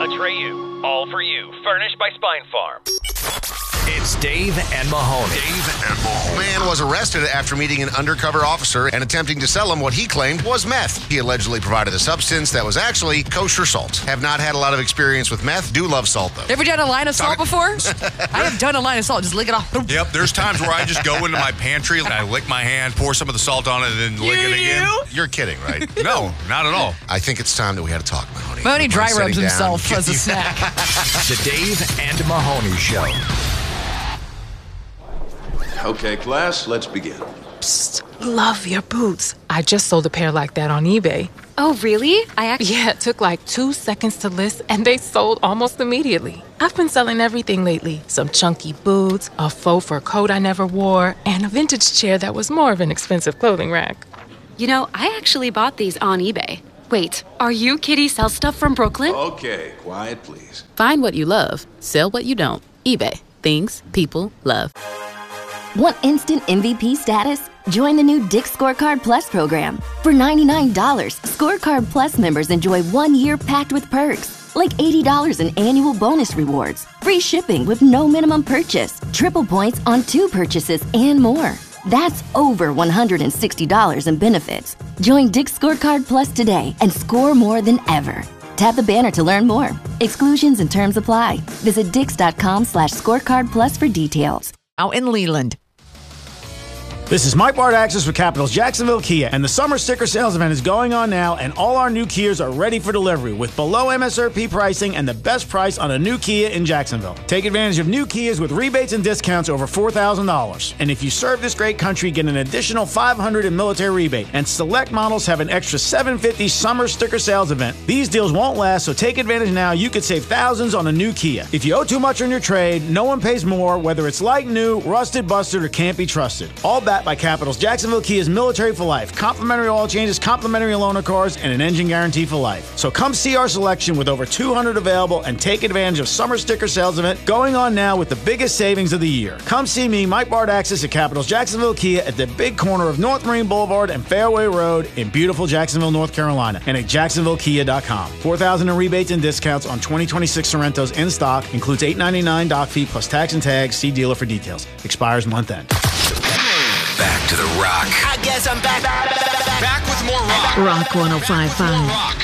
Atreyu. All for you. Furnished by Spine Farm. It's Dave and Mahoney. Man was arrested after meeting an undercover officer and attempting to sell him what he claimed was meth. He allegedly provided a substance that was actually kosher salt. Have not had a lot of experience with meth. Do love salt, though. Ever done a line of salt before? I have done a line of salt. Just lick it off. Yep, there's times where I just go into my pantry and I lick my hand, pour some of the salt on it, and then lick it again. You're kidding, right? No, not at all. I think it's time that we had a talk, Mahoney. Mahoney dry Sitting rubs down. himself as a snack. The Dave and Mahoney Show. Okay, class, let's begin. Psst, love your boots. I just sold a pair like that on eBay. Oh, really? Yeah, it took like 2 seconds to list, and they sold almost immediately. I've been selling everything lately. Some chunky boots, a faux fur coat I never wore, and a vintage chair that was more of an expensive clothing rack. You know, I actually bought these on eBay. Wait, are you Kitty Sell Stuff from Brooklyn? Okay, quiet, please. Find what you love. Sell what you don't. eBay. Things people love. Want instant MVP status? Join the new Dick's Scorecard Plus program. For $99, Scorecard Plus members enjoy 1 year packed with perks, like $80 in annual bonus rewards, free shipping with no minimum purchase, triple points on 2 purchases, and more. That's over $160 in benefits. Join Dick's Scorecard Plus today and score more than ever. Tap the banner to learn more. Exclusions and terms apply. Visit dix.com/scorecard plus for details. Out in Leland. This is Mike Bardaxis with Capitals Jacksonville Kia, and the summer sticker sales event is going on now, and all our new Kias are ready for delivery with below MSRP pricing and the best price on a new Kia in Jacksonville. Take advantage of new Kias with rebates and discounts over $4,000. And if you serve this great country, get an additional $500 in military rebate, and select models have an extra $750 summer sticker sales event. These deals won't last, so take advantage now. You could save thousands on a new Kia. If you owe too much on your trade, no one pays more, whether it's like new, rusted, busted, or can't be trusted. All backed by Capitals Jacksonville Kia's Military for Life, complimentary oil changes, complimentary loaner cars, and an engine guarantee for life. So come see our selection with over 200 available and take advantage of summer sticker sales event going on now with the biggest savings of the year. Come see me, Mike Bardaxis, at Capitals Jacksonville Kia at the big corner of North Marine Boulevard and Fairway Road in beautiful Jacksonville, North Carolina, and at jacksonvillekia.com. $4,000 in rebates and discounts on 2026 Sorrentos in stock. Includes $899 doc fee plus tax and tags. See dealer for details. Expires month end. Back to the rock. I guess I'm back. Back with more rock. Rock 105.5. Rock.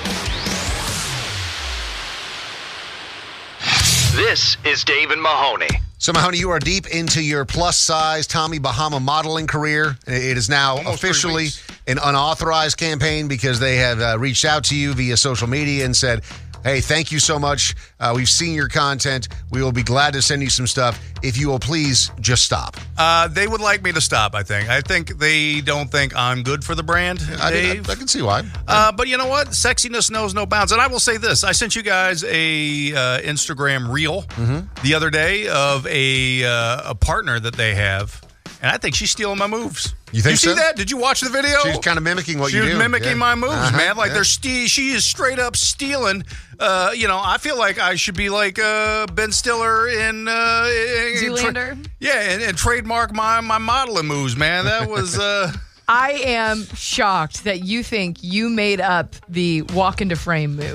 This is Dave and Mahoney. So, Mahoney, you are deep into your plus-size Tommy Bahama modeling career. It is now officially an unauthorized campaign because they have reached out to you via social media and said, hey, thank you so much. We've seen your content. We will be glad to send you some stuff. If you will please just stop. They would like me to stop, I think. I think they don't think I'm good for the brand, Dave. I can see why. But you know what? Sexiness knows no bounds. And I will say this. I sent you guys a Instagram reel the other day of a partner that they have. And I think she's stealing my moves. You think so? You see that? Did you watch the video? She's kind of mimicking what you do. She was mimicking my moves, man. Like yeah. she is straight up stealing. I feel like I should be like Ben Stiller in Zoolander. And trademark my modeling moves, man. That was. I am shocked that you think you made up the walk into frame move.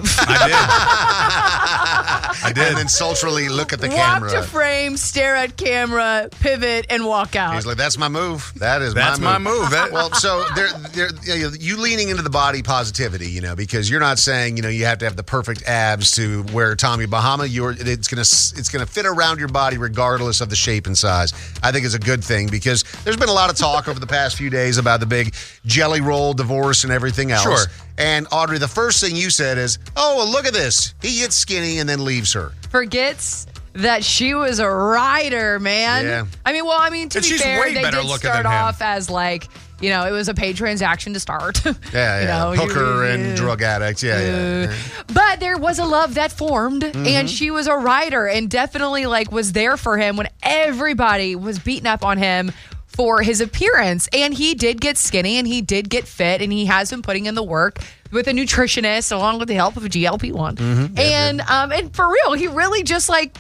I did. And then sultrily look at the camera. Walk to frame, stare at camera, pivot, and walk out. He's like, that's my move. That's my move. Well, so you leaning into the body positivity, because you're not saying, you have to have the perfect abs to wear Tommy Bahama. It's gonna fit around your body regardless of the shape and size. I think it's a good thing because there's been a lot of talk over the past few days about the big jelly roll divorce and everything else. Sure. And Audrey, the first thing you said is, oh, well, look at this. He gets skinny and then leaves her. Forgets that she was a rider, man. Yeah. To be fair, they did start off as like, it was a paid transaction to start. Yeah. Hooker and drug addict. Yeah. But there was a love that formed, and she was a rider and definitely was there for him when everybody was beating up on him for his appearance. And he did get skinny and he did get fit, and he has been putting in the work with a nutritionist along with the help of a GLP-1. And for real, he really just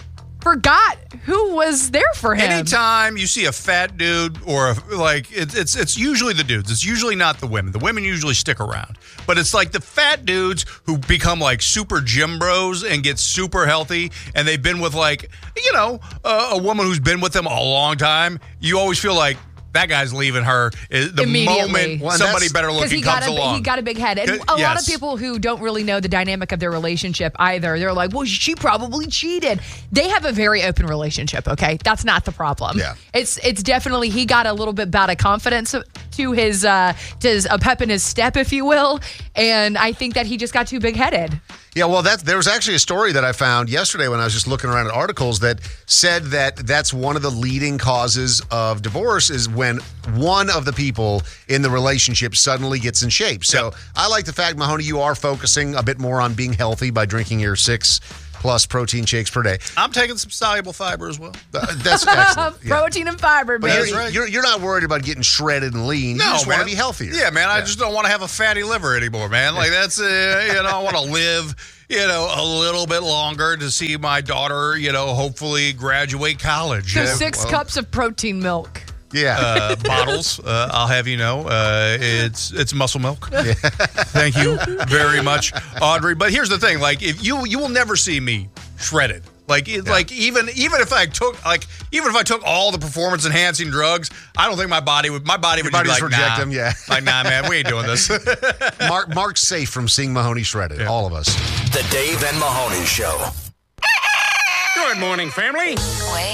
forgot who was there for him. Anytime you see a fat dude or it's usually the dudes. It's usually not the women. The women usually stick around. But it's like the fat dudes who become like super gym bros and get super healthy, and they've been with a woman who's been with them a long time. You always feel like that guy's leaving her the moment somebody better looking comes along. He got a big head. And a lot of people who don't really know the dynamic of their relationship either, they're like, well, she probably cheated. They have a very open relationship, okay? That's not the problem. Yeah. It's definitely, he got a little bit bad of confidence to his a pep in his step, if you will. And I think that he just got too big-headed. Yeah, well, there was actually a story that I found yesterday when I was just looking around at articles that said that that's one of the leading causes of divorce is when one of the people in the relationship suddenly gets in shape. So I like the fact, Mahoney, you are focusing a bit more on being healthy by drinking your 6+ protein shakes per day. I'm taking some soluble fiber as well. That's excellent. Protein and fiber, baby. Right. You're not worried about getting shredded and lean. You just want to be healthier. Yeah, man. I just don't want to have a fatty liver anymore, man. Like that's I want to live a little bit longer to see my daughter, hopefully graduate college. So 6 cups of protein milk. Yeah. Bottles, I'll have you know. It's muscle milk. Yeah. Thank you very much, Audrey. But here's the thing, like if you will never see me shredded. Like even if I took all the performance enhancing drugs, I don't think my body would just be like, reject them, yeah. Like, nah, man, we ain't doing this. Mark's safe from seeing Mahoney shredded. Yeah. All of us. The Dave and Mahoney Show. Good morning, family. Wake